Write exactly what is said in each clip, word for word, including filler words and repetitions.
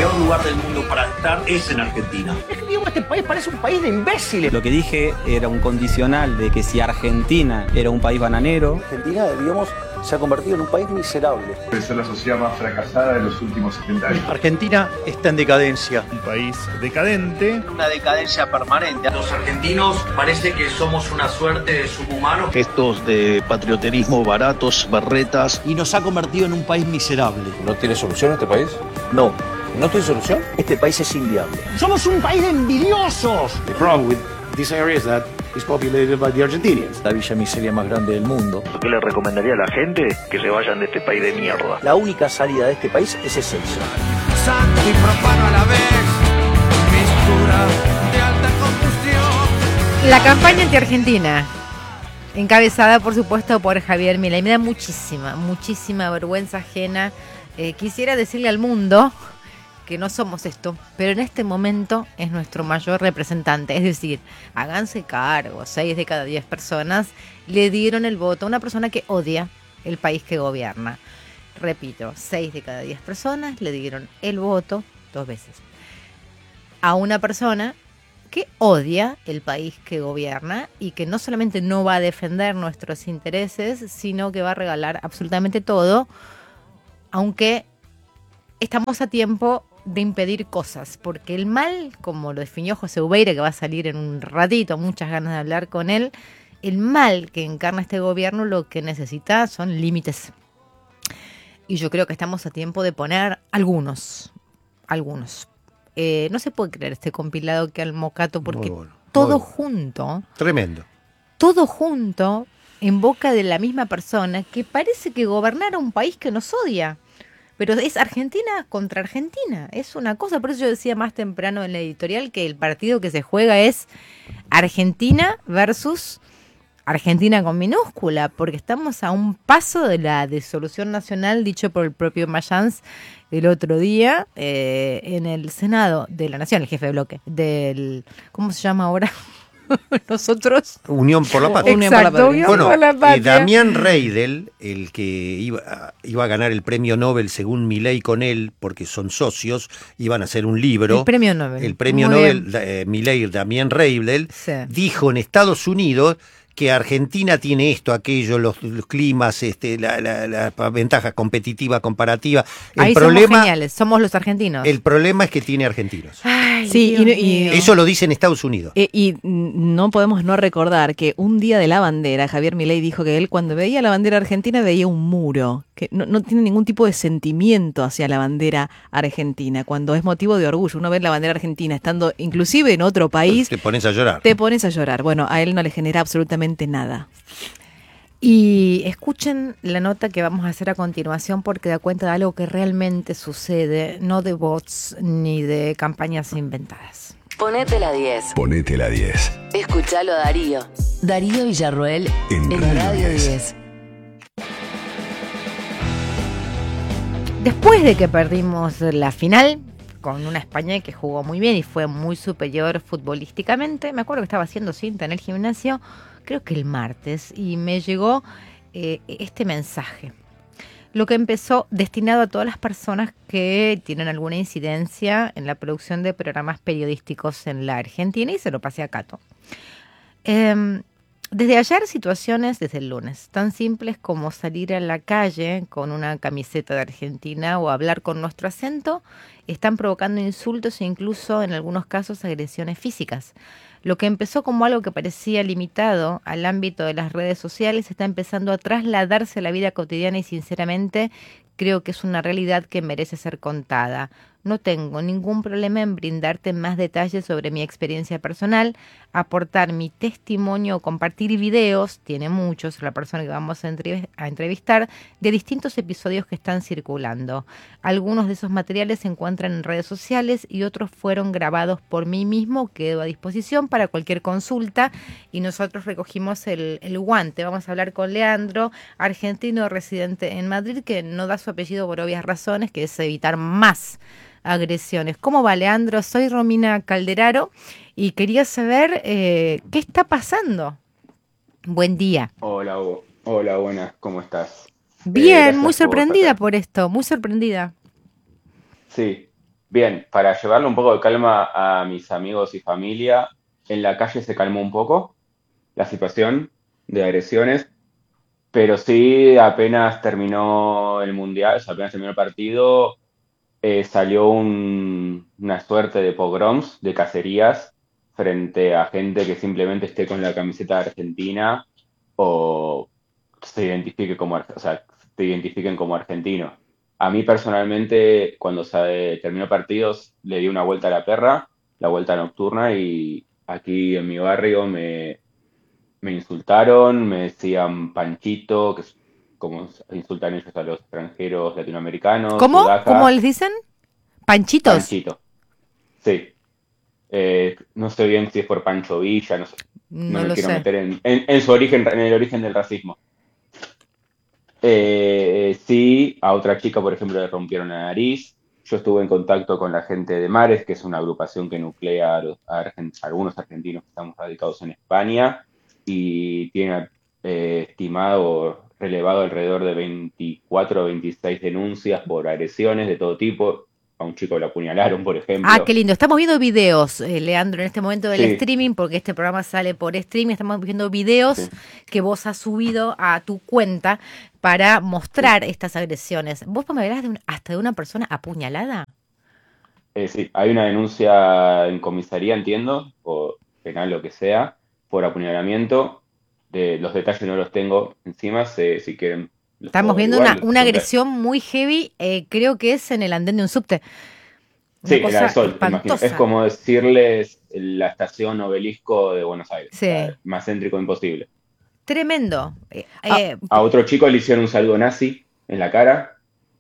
peor lugar del mundo para estar es en Argentina. Es que, Diego, este país parece un país de imbéciles. Lo que dije era un condicional de que si Argentina era un país bananero... Argentina, digamos, se ha convertido en un país miserable. Es la sociedad más fracasada de los últimos setenta años. Argentina está en decadencia. Un país decadente. Una decadencia permanente. Los argentinos parece que somos una suerte de subhumanos. Gestos de patrioterismo baratos, berretas. Y nos ha convertido en un país miserable. ¿No tiene solución este país? No. ¿No tiene solución? Este país es inviable. Somos un país de envidiosos. The problem with this area is that it's populated by the Argentinians. La villa miseria más grande del mundo. ¿Qué le recomendaría a la gente? Que se vayan de este país de mierda. La única salida de este país es ese. Santo y profano a la vez, mistura de alta combustión. La campaña anti-argentina, encabezada por supuesto por Javier Milei, me da muchísima, muchísima vergüenza ajena. Eh, quisiera decirle al mundo que no somos esto, pero en este momento es nuestro mayor representante. Es decir, háganse cargo, seis de cada diez personas le dieron el voto a una persona que odia el país que gobierna. Repito, seis de cada diez personas le dieron el voto dos veces a una persona que odia el país que gobierna y que no solamente no va a defender nuestros intereses, sino que va a regalar absolutamente todo, aunque estamos a tiempo de impedir cosas, porque el mal, como lo definió José Ubeira, que va a salir en un ratito, muchas ganas de hablar con él, el mal que encarna este gobierno lo que necesita son límites. Y yo creo que estamos a tiempo de poner algunos, algunos. Eh, no se puede creer este compilado que al mocato, porque bueno, todo bueno. junto, tremendo, todo junto en boca de la misma persona que parece que gobernara un país que nos odia. Pero es Argentina contra Argentina, es una cosa. Por eso yo decía más temprano en la editorial que el partido que se juega es Argentina versus Argentina con minúscula, porque estamos a un paso de la disolución nacional, dicho por el propio Mayans el otro día eh, en el Senado de la Nación, el jefe de bloque, del, ¿cómo se llama ahora? Nosotros. Unión por la Patria. Exacto, Unión bueno, por la Patria. Eh, Damián Reidel, el que iba, iba a ganar el premio Nobel según Milei con él, porque son socios, iban a hacer un libro. El premio Nobel. El premio Muy Nobel, eh, Milei, Damián Reidel, sí. dijo en Estados Unidos que Argentina tiene esto, aquello, los, los climas, este, la, la, la ventaja competitiva, comparativa. El Ahí problema, somos geniales, somos los argentinos. El problema es que tiene argentinos. Ay, sí, y, y, eso lo dice en Estados Unidos. Y, y no podemos no recordar que un día de la bandera, Javier Milei dijo que él cuando veía la bandera argentina veía un muro, que no, no tiene ningún tipo de sentimiento hacia la bandera argentina, cuando es motivo de orgullo. Uno ve la bandera argentina estando inclusive en otro país. Te pones a llorar. Te pones a llorar. Bueno, a él no le genera absolutamente nada. Y escuchen la nota que vamos a hacer a continuación porque da cuenta de algo que realmente sucede, no de bots ni de campañas inventadas. Ponete la diez. Ponete la diez. Escuchalo a Darío. Darío Villarroel en, en Radio, Radio diez. diez. Después de que perdimos la final con una España que jugó muy bien y fue muy superior futbolísticamente, me acuerdo que estaba haciendo cinta en el gimnasio, creo que el martes, y me llegó eh, este mensaje. Lo que empezó destinado a todas las personas que tienen alguna incidencia en la producción de programas periodísticos en la Argentina, y se lo pasé a Cato. Eh, Desde ayer, situaciones desde el lunes, tan simples como salir a la calle con una camiseta de Argentina o hablar con nuestro acento, están provocando insultos e incluso en algunos casos agresiones físicas. Lo que empezó como algo que parecía limitado al ámbito de las redes sociales está empezando a trasladarse a la vida cotidiana y sinceramente creo que es una realidad que merece ser contada. No tengo ningún problema en brindarte más detalles sobre mi experiencia personal, aportar mi testimonio o compartir videos, tiene muchos, la persona que vamos a entrevistar, de distintos episodios que están circulando. Algunos de esos materiales se encuentran en redes sociales y otros fueron grabados por mí mismo, quedo a disposición para cualquier consulta y nosotros recogimos el, el guante. Vamos a hablar con Leandro, argentino residente en Madrid, que no da su apellido por obvias razones, que es evitar más agresiones. ¿Cómo va, Leandro? Soy Romina Calderaro y quería saber eh, qué está pasando. Buen día. Hola, hola, buenas, ¿cómo estás? Bien, eh, muy sorprendida por, por esto, muy sorprendida. Sí, Bien, para llevarle un poco de calma a mis amigos y familia, en la calle se calmó un poco la situación de agresiones, pero sí apenas terminó el mundial, o sea, apenas terminó el partido, eh, salió un, una suerte de pogroms, de cacerías, frente a gente que simplemente esté con la camiseta de Argentina o se identifique como, o sea, te identifiquen como argentino. A mí personalmente, cuando se terminó partidos, le di una vuelta a la perra, la vuelta nocturna, y aquí en mi barrio me, me insultaron, me decían Panchito, que es como insultan ellos a los extranjeros latinoamericanos. ¿Cómo? Sudaca. ¿Cómo les dicen? ¿Panchitos? Panchito, sí. Eh, no sé bien si es por Pancho Villa, no sé. No, No me lo quiero sé. meter en, en, en su origen, en el origen del racismo. Eh, sí, a otra chica, por ejemplo, le rompieron la nariz. Yo estuve en contacto con la gente de Mares, que es una agrupación que nuclea a, los- a argen- a algunos argentinos que estamos radicados en España, y tiene eh, estimado, relevado alrededor de veinticuatro o veintiséis denuncias por agresiones de todo tipo. A un chico lo apuñalaron, por ejemplo. Ah, qué lindo. Estamos viendo videos, eh, Leandro, en este momento del Sí. streaming, porque este programa sale por streaming. Estamos viendo videos Sí. que vos has subido a tu cuenta para mostrar estas agresiones. ¿Vos me hablas de un- hasta de una persona apuñalada? Eh, sí, hay una denuncia en comisaría, entiendo, o penal, lo que sea, por apuñalamiento. De, los detalles no los tengo encima, sé, si quieren. los Estamos puedo viendo averiguar, una, los una puedo ver. agresión muy heavy, eh, creo que es en el andén de un subte. Una Sí, en cosa la de Sol, te imagino. espantosa. Es como decirles la estación Obelisco de Buenos Aires. Sí. O sea, más céntrico imposible. Tremendo. Eh, Ah, eh, a otro chico le hicieron un saludo nazi en la cara.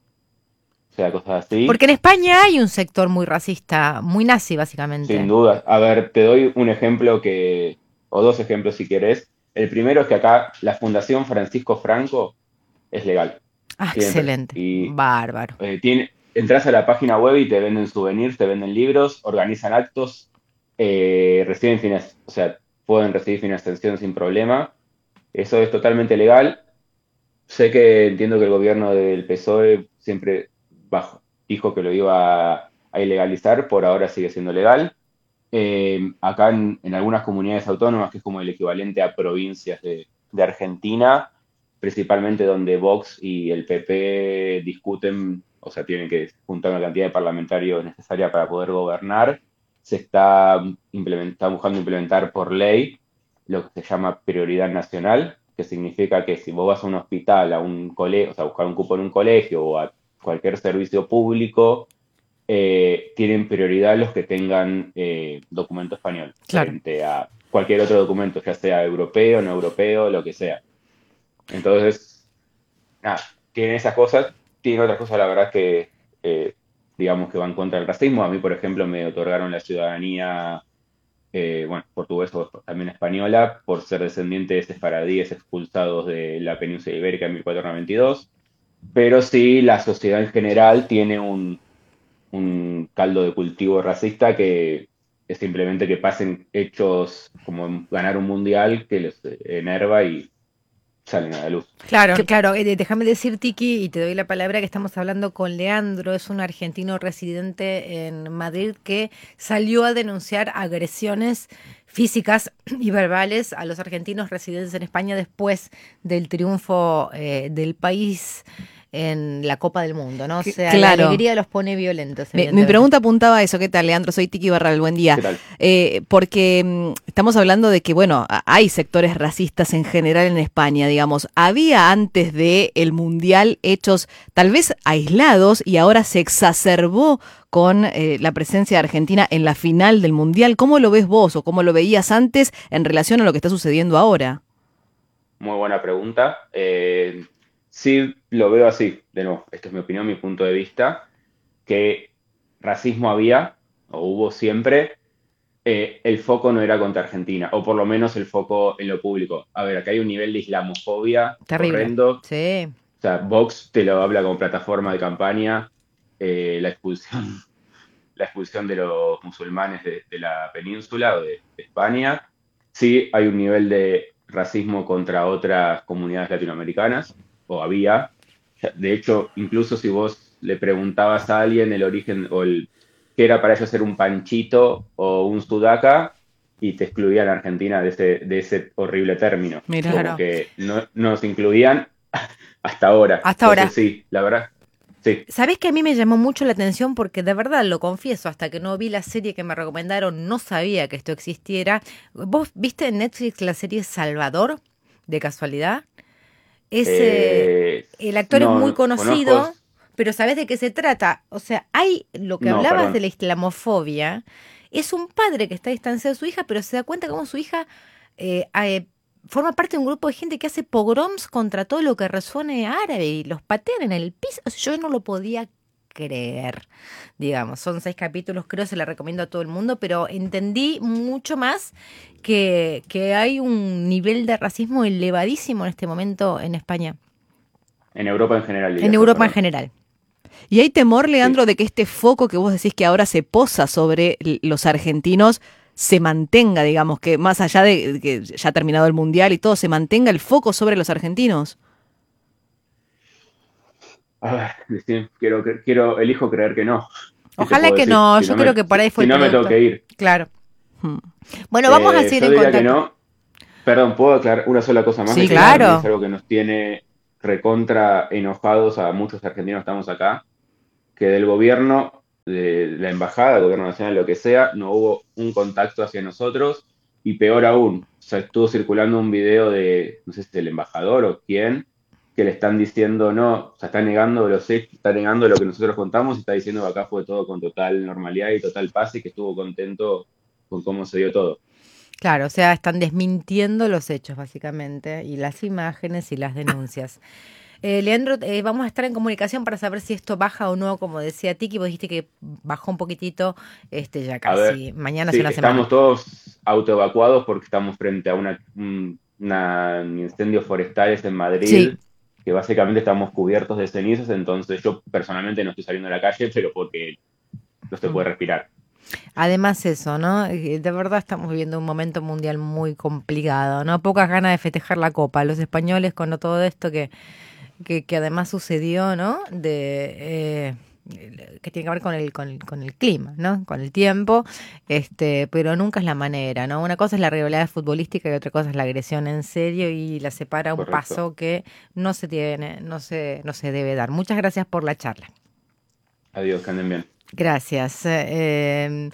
O sea, cosas así. Porque en España hay un sector muy racista, muy nazi, básicamente. Sin duda. A ver, te doy un ejemplo que, o dos ejemplos si querés. El primero es que acá la Fundación Francisco Franco es legal. Ah, Tiene- excelente. Y Bárbaro. eh, tiene, entras a la página web y te venden souvenirs, te venden libros, organizan actos, eh, reciben finas- o sea, pueden recibir financiación sin problema. Eso es totalmente legal. Sé que entiendo que el gobierno del P S O E siempre bajo, dijo que lo iba a, a ilegalizar, por ahora sigue siendo legal. Eh, acá en, en algunas comunidades autónomas, que es como el equivalente a provincias de, de Argentina, principalmente donde Vox y el P P discuten, o sea, tienen que juntar una cantidad de parlamentarios necesaria para poder gobernar, se está, implement- está buscando implementar por ley lo que se llama prioridad nacional, que significa que si vos vas a un hospital, a un colegio, o sea, a buscar un cupo en un colegio o a cualquier servicio público, eh, tienen prioridad los que tengan eh, documento español, Claro. frente a cualquier otro documento, ya sea europeo, no europeo, lo que sea. Entonces, nada, tienen esas cosas, tienen otras cosas, la verdad, que eh, digamos que van contra el racismo. A mí, por ejemplo, me otorgaron la ciudadanía, eh, bueno, portuguesa o también española, por ser descendiente de sefaradíes expulsados de la península ibérica en mil cuatrocientos noventa y dos, pero sí la sociedad en general tiene un, un caldo de cultivo racista que es simplemente que pasen hechos como ganar un mundial que les enerva y salen a la luz. Claro, claro. Eh, déjame decir, Tiki, y te doy la palabra, que estamos hablando con Leandro, es un argentino residente en Madrid que salió a denunciar agresiones físicas y verbales a los argentinos residentes en España después del triunfo eh, del país en la Copa del Mundo, ¿no? O sea, Claro. la alegría los pone violentos. Mi, mi evidentemente. pregunta apuntaba a eso. ¿Qué tal, Leandro? Soy Tiki Barral, buen día. ¿Qué tal? Eh, porque mm, estamos hablando de que, bueno, a- hay sectores racistas en general en España, digamos. Había antes de el Mundial hechos tal vez aislados y ahora se exacerbó con eh, la presencia de Argentina en la final del Mundial. ¿Cómo lo ves vos o cómo lo veías antes en relación a lo que está sucediendo ahora? Muy buena pregunta. Eh, sí, lo veo así. De nuevo, esta es mi opinión, mi punto de vista, que racismo había, o hubo siempre. Eh, el foco no era contra Argentina, o por lo menos el foco en lo público. A ver, acá hay un nivel de islamofobia Terrible. horrendo. Sí. O sea, Vox te lo habla como plataforma de campaña, eh, la expulsión, la expulsión de los musulmanes de, de la península o de, de España. Sí, hay un nivel de racismo contra otras comunidades latinoamericanas, o había. De hecho, incluso si vos le preguntabas a alguien el origen o el, que era para ellos ser un panchito o un sudaca, y te excluían a Argentina de ese, de ese horrible término. Mirá. Como Claro. que no nos incluían hasta ahora. Hasta ahora. Entonces, sí, la verdad, sí. ¿Sabés que a mí me llamó mucho la atención? Porque de verdad, lo confieso, hasta que no vi la serie que me recomendaron, no sabía que esto existiera. ¿Vos viste en Netflix la serie Salvador, de casualidad? Es, eh, Eh, el actor no, es muy conocido, conozco- pero ¿sabés de qué se trata? O sea, hay lo que No, hablabas perdón. de la islamofobia. Es un padre que está distanciado de su hija, pero se da cuenta cómo su hija eh, eh, forma parte de un grupo de gente que hace pogroms contra todo lo que resuene árabe y los patean en el piso. O sea, yo no lo podía creer, digamos. Son seis capítulos, creo, se la recomiendo a todo el mundo, pero entendí mucho más que, que hay un nivel de racismo elevadísimo en este momento en España, En Europa en general. diría en yo, Europa en perdón. general. ¿Y hay temor, Leandro, de que este foco que vos decís que ahora se posa sobre l- los argentinos se mantenga, digamos, que más allá de que ya ha terminado el Mundial y todo, se mantenga el foco sobre los argentinos? Ah, sí, quiero, quiero, elijo creer que no. ¿Qué te Ojalá puedo que decir? no, Si yo no creo me- que por ahí fue Si el no me tengo producto. que ir. Claro. Bueno, vamos a Eh, seguir yo en diría contacto. que no. Perdón, ¿puedo aclarar una sola cosa más? Sí, Que claro. Es algo que nos tiene recontra enojados a muchos argentinos que estamos acá, que del gobierno, de la embajada, del gobierno nacional, lo que sea, no hubo un contacto hacia nosotros, y peor aún, o sea, estuvo circulando un video de, no sé si del embajador o quién, que le están diciendo, no, o sea, está negando los hechos, está negando lo que nosotros contamos, y está diciendo que acá fue todo con total normalidad y total paz, y que estuvo contento con cómo se dio todo. Claro, o sea, están desmintiendo los hechos, básicamente, y las imágenes y las denuncias. Eh, Leandro, eh, vamos a estar en comunicación para saber si esto baja o no, como decía Tiki, vos dijiste que bajó un poquitito, este ya A casi, ver, mañana sí, es una estamos semana. todos autoevacuados porque estamos frente a una, un una- incendios forestales en Madrid, Sí. que básicamente estamos cubiertos de cenizas, entonces yo personalmente no estoy saliendo a la calle, pero porque no se puede respirar. Además eso, ¿no? Eh, De verdad estamos viviendo un momento mundial muy complicado, ¿no? Pocas ganas de festejar la Copa. Los españoles con todo esto que, que, que además sucedió, ¿no? De... Eh, que tiene que ver con el, con el con el clima, ¿no? Con el tiempo, este, pero nunca es la manera, ¿no? Una cosa es la rivalidad futbolística y otra cosa es la agresión en serio, y la separa un Correcto. paso que no se tiene, no se, no se debe dar. Muchas gracias por la charla. Adiós, que anden bien. Gracias. Eh,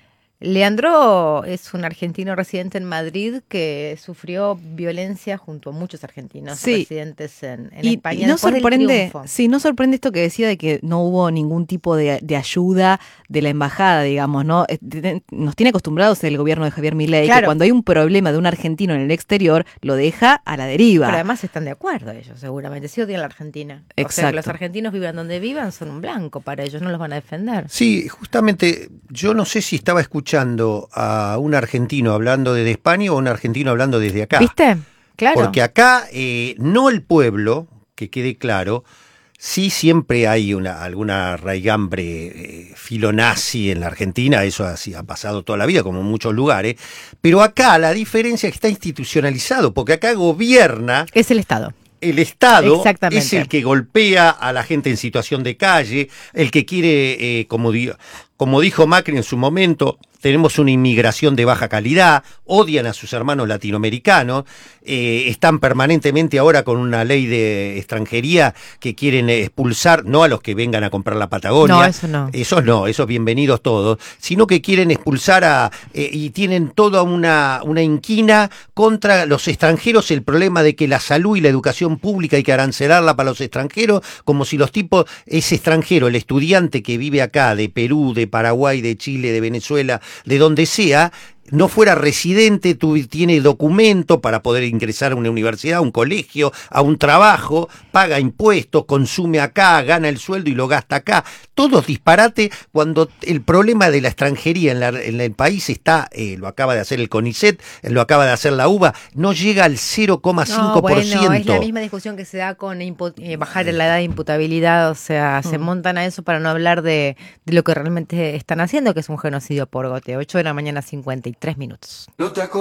Leandro es un argentino residente en Madrid que sufrió violencia junto a muchos argentinos Sí. residentes en, en Y, España. y no después del sorprende, triunfo. sí, no sorprende esto que decía de que no hubo ningún tipo de, de ayuda de la embajada, digamos, ¿no? Eh, de- Nos tiene acostumbrados el gobierno de Javier Milei, Claro. que cuando hay un problema de un argentino en el exterior, lo deja a la deriva. Pero además están de acuerdo ellos, seguramente. Sí odian a la Argentina. O sea, Exacto. que los argentinos vivan donde vivan son un blanco para ellos, no los van a defender. Sí, justamente yo no sé si estaba escuchando a un argentino hablando desde España o un argentino hablando desde acá. ¿Viste? Claro. Porque acá eh, no el pueblo, que quede claro, sí siempre hay una alguna raigambre eh, filonazi en la Argentina, eso así ha pasado toda la vida, como en muchos lugares, pero acá la diferencia es que está institucionalizado, porque acá gobierna... Es el Estado. El Estado Exactamente. es el que golpea a la gente en situación de calle, el que quiere, eh, como, di- como dijo Macri en su momento, tenemos una inmigración de baja calidad, odian a sus hermanos latinoamericanos, eh, están permanentemente ahora con una ley de extranjería que quieren expulsar, no a los que vengan a comprar la Patagonia, No, eso no. esos no, esos bienvenidos todos, sino que quieren expulsar a, eh, y tienen toda una, una inquina contra los extranjeros, el problema de que la salud y la educación pública hay que arancelarla para los extranjeros, como si los tipos, ese extranjero, el estudiante que vive acá, de Perú, de Paraguay, de Chile, de Venezuela, de donde sea, no fuera residente, tu, tiene documento para poder ingresar a una universidad, a un colegio, a un trabajo, paga impuestos, consume acá, gana el sueldo y lo gasta acá. Todo es disparate cuando el problema de la extranjería en, la, en el país está, eh, lo acaba de hacer el CONICET, eh, lo acaba de hacer la U B A, no llega al cero coma cinco por ciento. No, bueno, es la misma discusión que se da con impu- eh, bajar la edad de imputabilidad, o sea, se Mm. montan a eso para no hablar de, de lo que realmente están haciendo, que es un genocidio por goteo. ocho de la mañana, cincuenta y tres minutos. No te